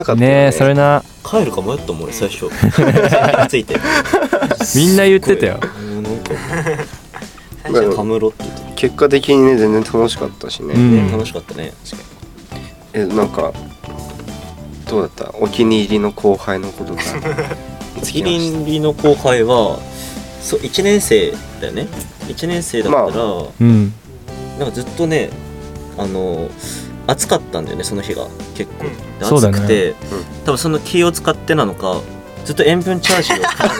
ね。それな、 帰るか迷ったもん俺最初ついてみんな言ってたよ。 なんかカムロって言ってた。 結果的にね全然楽しかったしね、 楽しかったね。確かに。 なんかどうだった？お気に入りの後輩のことがお気に入りの後輩は1年生だよね。1年生だったら、なんかずっとね暑かったんだよね、その日が結構、暑くて、多分その気を使ってなのかずっと塩分チャージを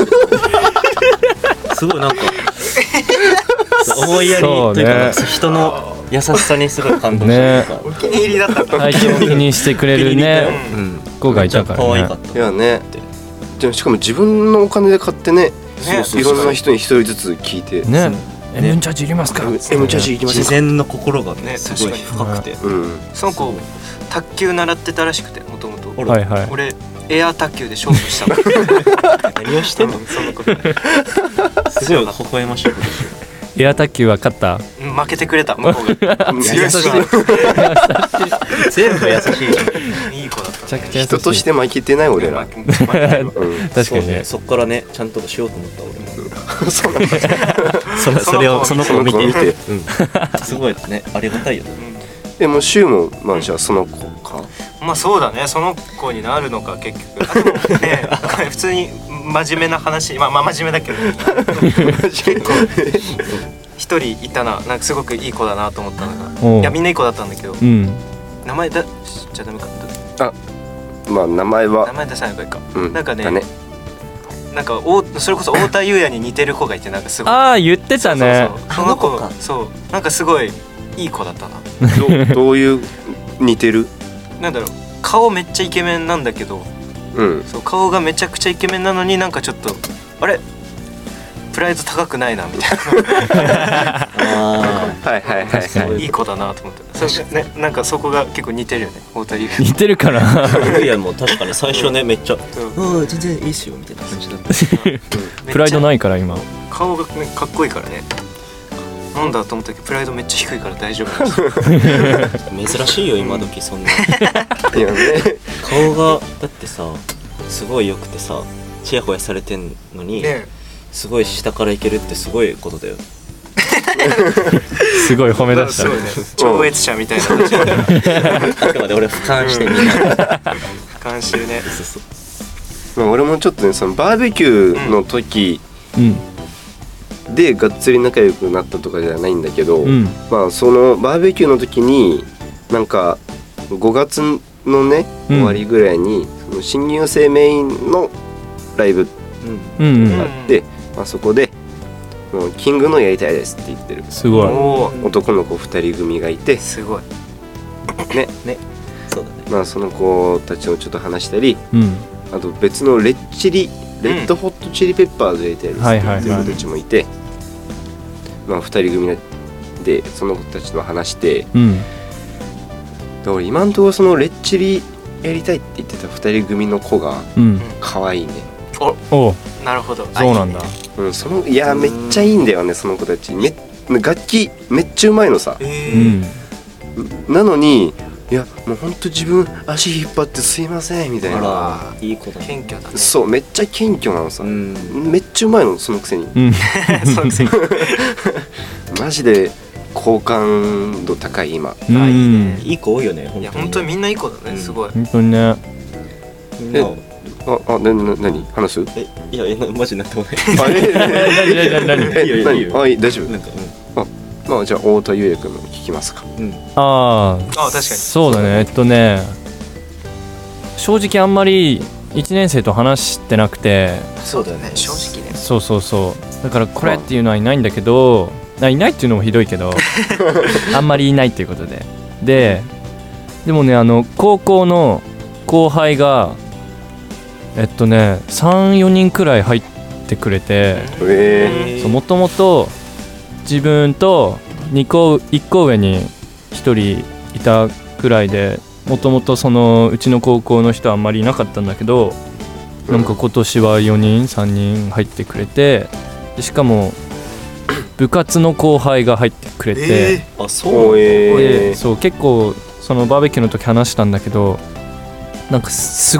すごいなんか思いやりというか、人の優しさにすごい感動したというか、 お気に入りだったんだ。 体調を気にしてくれるね子がいたからね。 可愛かった。 いやね、しかも自分のお金で買ってね、いろんな人に一人ずつ聞いてね、塩分チャージいりますか？ 塩分チャージいりませんか？ 自然の心がねすごい深くて、 その子卓球習ってたらしくて、もともと俺エア卓球で勝負したもん。 何をしてんのその子。すごい微笑ましいことしてる。 エア卓球は勝った？ 負けてくれた、向こうが。強いし全部優しい。 いい子だった。 めちゃくちゃ優しい。 人として負けてない俺ら。 確かにね。 そっからねちゃんとしようと思った俺も。 そうなんだ。 その子を見て、すごいね、ありがたいよね。 でもシュウもまあじゃあその子か。 まあそうだね、その子になるのか結局。あでもね、普通に真面目な話、まあ真面目だけど、結構一人いたな、なんかすごくいい子だなと思ったのが、いやみんないい子だったんだけど、名前出しちゃダメかった。 まあ名前は出さない方がいいか。なんかね、なんかそれこそ太田裕也に似てる子がいて、なんかすごい。 ああ言ってたね。 その子そうなんかすごいいい子だったな。 どういう似てる？ なんだろう、顔めっちゃイケメンなんだけど、そう顔がめちゃくちゃイケメンなのに、なんかちょっとあれプライド高くないなみたいな。いい子だなと思って。ね、なんかそこが結構似てるよね、太田裕也。 似てるから。 裕也も確かに最初ねめっちゃ全然いいっすよみたいな感じだった。 プライドないから今。 顔がねかっこいいからね。なんだと思ったけどプライドめっちゃ低いから大丈夫。 珍しいよ今時そんな。 いやね、 顔がだってさすごい良くてさ、チヤホヤされてんのに、すごい下からいけるってすごいことだよ。 すごい褒め出したね。 超越者みたいな。あくまで俺俯瞰してみんな俯瞰してるね。 まあ俺もちょっとね、そのバーベキューの時でがっつり仲良くなったとかじゃないんだけど、まあそのバーベキューの時になんか5月のね終わりぐらいにその新入生メインのライブがあって、まあそこでキングのやりたいですって言ってるすごい男の子2人組がいて、 すごいね、 そうだね。 まあその子たちをちょっと話したり、あと別のレッドホットチリペッパーズやりたいですって言ってる子たちもいて、まあ2人組でその子たちと話して、だから今のところそのレッチリやりたいって言ってた2人組の子が可愛いね。 お、 なるほど。 そうなんだ。 いやめっちゃいいんだよね、その子たち。楽器めっちゃうまいのさ。なのにいやもうほんと自分足引っ張ってすいませんみたいな。 いい子だね。 謙虚だね。 そうめっちゃ謙虚なのさ。めっちゃうまいのそのくせに。 そのくせに。 マジで好感度高い今。 いいね。 いい子多いよね。 いや本当にみんないい子だね。すごい。 本当にね。 何話す？ いやマジなんともない。 何？大丈夫。まあじゃあ太田裕也君の聞きますか。 ああ確かにそうだね。正直あんまり1年生と話してなくて。 そうだよね、正直ね。 そうだからこれっていうのはいないんだけど、いないっていうのもひどいけどあんまりいないっていうことでもね、高校の後輩が3,4 人くらい入ってくれて、もともと自分と1個上に1人いたくらいで、もともとそのうちの高校の人はあんまりいなかったんだけど、なんか今年は3人入ってくれて、でしかも部活の後輩が入ってくれて、 そう結構そのバーベキューの時話したんだけど、 なんかす